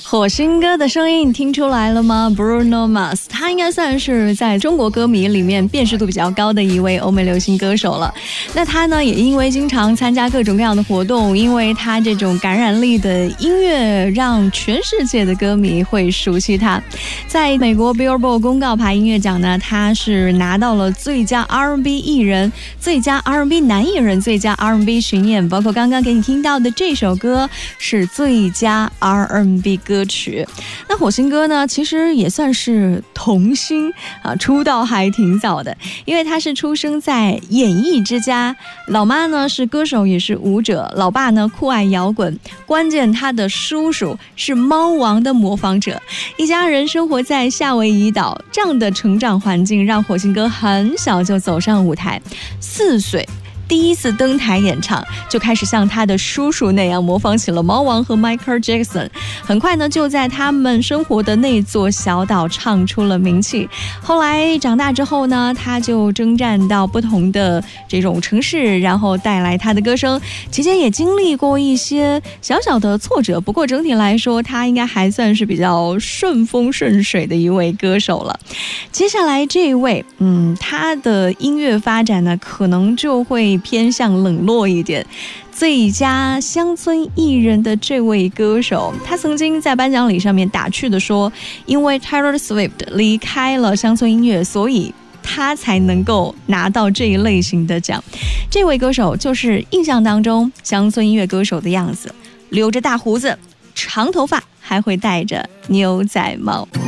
火星哥的声音听出来了吗？ Bruno Mars 他应该算是在中国歌迷里面辨识度比较高的一位欧美流行歌手了。那他呢也因为经常参加各种各样的活动，因为他这种感染力的音乐让全世界的歌迷会熟悉他。在美国 Billboard 公告牌音乐奖呢，他是拿到了最佳 R&B 艺人、最佳 R&B 男艺人、最佳 R&B 巡演，包括刚刚给你听到的这首歌是最佳 R&B 歌曲。那火星哥呢其实也算是童星啊，出道还挺早的，因为他是出生在演艺之家，老妈呢是歌手也是舞者，老爸呢酷爱摇滚，关键他的叔叔是猫王的模仿者，一家人生活在夏威夷岛，这样的成长环境让火星哥很小就走上舞台，4岁第一次登台演唱就开始像他的叔叔那样模仿起了猫王和 Michael Jackson， 很快呢就在他们生活的那座小岛唱出了名气。后来长大之后呢，他就征战到不同的这种城市，然后带来他的歌声，期间也经历过一些小小的挫折，不过整体来说他应该还算是比较顺风顺水的一位歌手了。接下来这一位他的音乐发展呢可能就会偏向冷落一点，最佳乡村艺人的这位歌手，他曾经在颁奖礼上面打趣的说，因为 Taylor Swift 离开了乡村音乐，所以他才能够拿到这一类型的奖。这位歌手就是印象当中乡村音乐歌手的样子，留着大胡子，长头发，还会戴着牛仔帽。